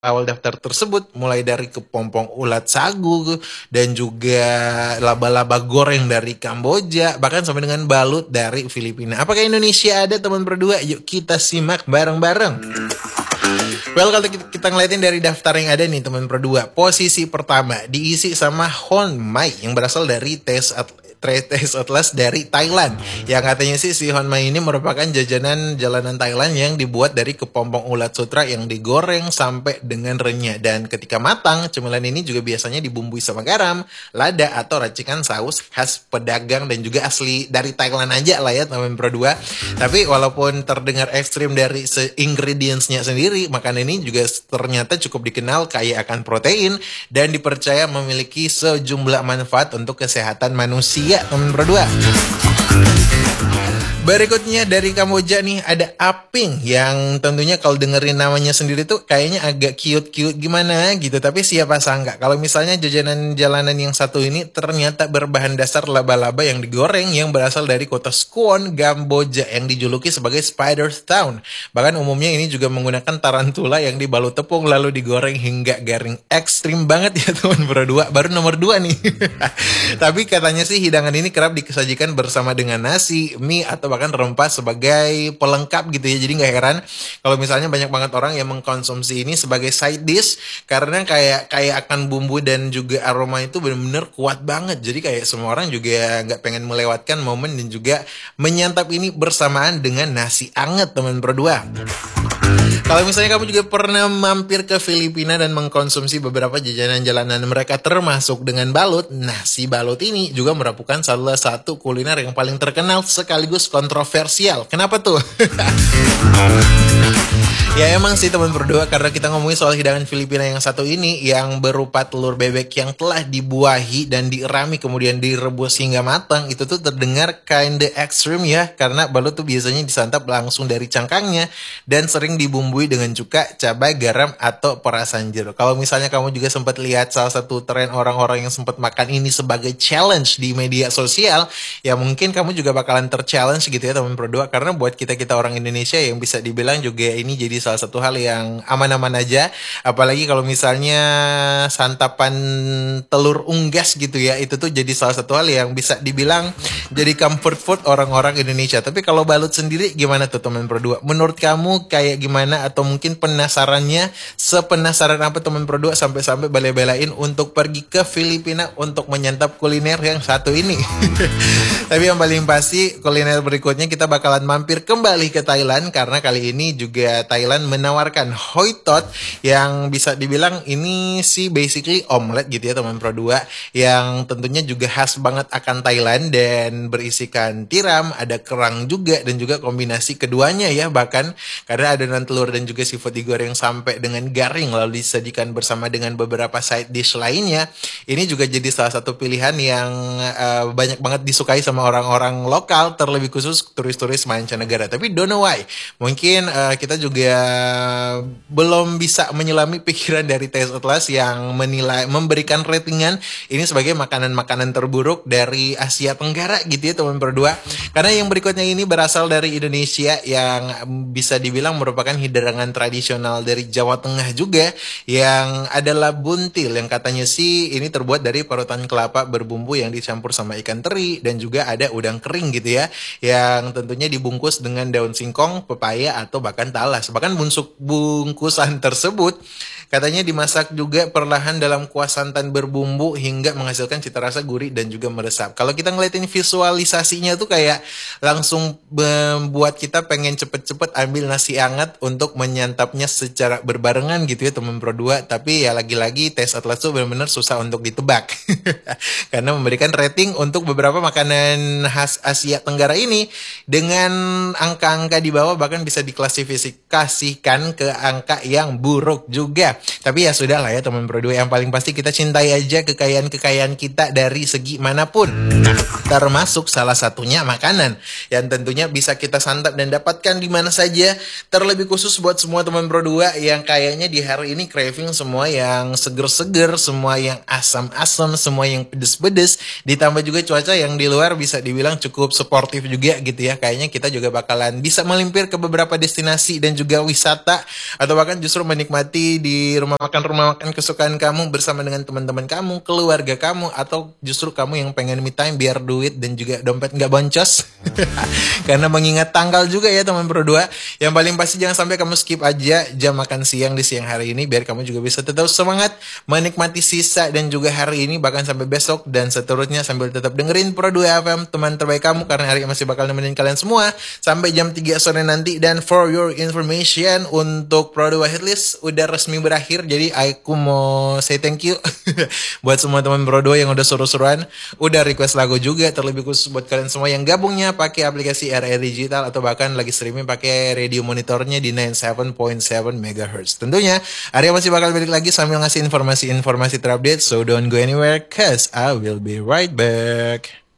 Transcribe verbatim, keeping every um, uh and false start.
awal daftar tersebut, mulai dari kepompong ulat sagu dan juga laba-laba goreng dari Kamboja, bahkan sampai dengan balut dari Filipina. Apakah Indonesia ada, teman berdua? Yuk kita simak bareng-bareng. Well, kalau kita ngeliatin dari daftar yang ada nih teman berdua, posisi pertama diisi sama Hon Mai yang berasal dari tes Taste Atlas dari Thailand. Yang katanya sih si Hon Mai ini merupakan jajanan jalanan Thailand yang dibuat dari kepompong ulat sutra yang digoreng sampai dengan renyah. Dan ketika matang, cemilan ini juga biasanya dibumbui sama garam, lada atau racikan saus khas pedagang dan juga asli dari Thailand aja lah ya teman berdua. Tapi walaupun terdengar ekstrim dari ingredients-nya sendiri, makanan ini juga ternyata cukup dikenal kaya akan protein dan dipercaya memiliki sejumlah manfaat untuk kesehatan manusia. Ya, teman berdua. Berikutnya dari Kamboja nih ada Aping yang tentunya kalau dengerin namanya sendiri tuh kayaknya agak cute-cute gimana gitu. Tapi siapa sangka kalau misalnya jajanan jalanan yang satu ini ternyata berbahan dasar laba-laba yang digoreng yang berasal dari kota Skuon, Kamboja yang dijuluki sebagai Spider's Town. Bahkan umumnya ini juga menggunakan tarantula yang dibalut tepung lalu digoreng hingga garing. Ekstrim banget ya teman berdua. Baru nomor dua nih. Tapi katanya sih hidangan ini kerap disajikan bersama dengan nasi, mie atau bahkan rempah sebagai pelengkap gitu ya. Jadi nggak heran kalau misalnya banyak banget orang yang mengkonsumsi ini sebagai side dish karena kayak kayak akan bumbu dan juga aroma itu benar-benar kuat banget. Jadi kayak semua orang juga nggak pengen melewatkan momen dan juga menyantap ini bersamaan dengan nasi anget teman berdua. Kalau misalnya kamu juga pernah mampir ke Filipina dan mengkonsumsi beberapa jajanan jalanan mereka termasuk dengan balut, nah si balut ini juga merupakan salah satu kuliner yang paling terkenal sekaligus kontroversial. Kenapa tuh? Ya emang sih teman berdua, karena kita ngomongin soal hidangan Filipina yang satu ini yang berupa telur bebek yang telah dibuahi dan dirami kemudian direbus hingga matang, itu tuh terdengar kinda ekstrim ya, karena balut tuh biasanya disantap langsung dari cangkangnya dan sering dibumbui dengan cuka, cabai, garam, atau perasan jeruk. Kalau misalnya kamu juga sempat lihat salah satu tren orang-orang yang sempat makan ini sebagai challenge di media sosial, ya mungkin kamu juga bakalan ter-challenge gitu ya teman berdua, karena buat kita-kita orang Indonesia yang bisa dibilang juga ini jadi salah satu hal yang aman-aman aja. Apalagi kalau misalnya santapan telur unggas gitu ya, itu tuh jadi salah satu hal yang bisa dibilang jadi comfort food orang-orang Indonesia. Tapi kalau balut sendiri gimana tuh teman berdua? Menurut kamu kayak gimana, atau mungkin penasarannya sepenasaran apa teman berdua sampai-sampai bela-belain untuk pergi ke Filipina untuk menyantap kuliner yang satu ini? Tapi yang paling pasti kuliner berikutnya kita bakalan mampir kembali ke Thailand, karena kali ini juga Thailand menawarkan hoi tot yang bisa dibilang ini sih basically omelet gitu ya teman berdua, yang tentunya juga khas banget akan Thailand dan berisikan tiram, ada kerang juga dan juga kombinasi keduanya ya, bahkan karena adonan telur dan juga seafood digoreng sampai dengan garing lalu disajikan bersama dengan beberapa side dish lainnya. Ini juga jadi salah satu pilihan yang uh, banyak banget disukai sama orang-orang lokal, terlebih khusus turis-turis mancanegara. Tapi don't know why, mungkin uh, kita juga belum bisa menyelami pikiran dari Taste Atlas yang menilai, memberikan ratingan ini sebagai makanan-makanan terburuk dari Asia Tenggara gitu ya teman berdua. Karena yang berikutnya ini berasal dari Indonesia yang bisa dibilang merupakan hidangan tradisional dari Jawa Tengah juga, yang adalah buntil, yang katanya sih ini terbuat dari parutan kelapa berbumbu yang dicampur sama ikan teri dan juga ada udang kering gitu ya, yang tentunya dibungkus dengan daun singkong, pepaya atau bahkan talas. Bahkan bunsuk bungkusan tersebut katanya dimasak juga perlahan dalam kuah santan berbumbu hingga menghasilkan cita rasa gurih dan juga meresap. Kalau kita ngeliatin visualisasinya tuh kayak langsung membuat kita pengen cepet-cepet ambil nasi hangat untuk menyantapnya secara berbarengan gitu ya teman berdua. Tapi ya lagi-lagi Taste Atlas tuh benar-benar susah untuk ditebak karena memberikan rating untuk beberapa makanan khas Asia Tenggara ini dengan angka-angka di bawah, bahkan bisa diklasifikasikan ke angka yang buruk juga. Tapi ya sudah lah ya teman berdua, yang paling pasti kita cintai aja kekayaan-kekayaan kita dari segi manapun, termasuk salah satunya makanan yang tentunya bisa kita santap dan dapatkan di mana saja. Terlebih khusus buat semua teman berdua yang kayaknya di hari ini craving semua yang seger-seger, semua yang asam-asam, semua yang pedes-pedes, ditambah juga cuaca yang di luar bisa dibilang cukup suportif juga gitu ya. Kayaknya kita juga bakalan bisa melimpir ke beberapa destinasi dan juga wisata, atau bahkan justru menikmati di di rumah makan rumah makan kesukaan kamu bersama dengan teman-teman kamu, keluarga kamu, atau justru kamu yang pengen me time biar duit dan juga dompet nggak boncos. Karena mengingat tanggal juga ya teman berdua. Yang paling pasti jangan sampai kamu skip aja jam makan siang di siang hari ini biar kamu juga bisa tetap semangat menikmati sisa dan juga hari ini bahkan sampai besok dan seterusnya sambil tetap dengerin Pro dua F M, teman terbaik kamu, karena hari ini masih bakal nemenin kalian semua sampai jam tiga sore nanti. Dan for your information, untuk Pro dua Hitlist udah resmi berakhir, jadi aku mau say thank you buat semua teman Pro dua yang udah suruh-suruan, udah request lagu juga, terlebih khusus buat kalian semua yang gabungnya pakai aplikasi R R Digital atau bahkan lagi streaming pakai radio monitornya di sembilan puluh tujuh koma tujuh megahertz. Tentunya Arya masih bakal balik lagi sambil ngasih informasi-informasi terupdate, so don't go anywhere cause I will be right back.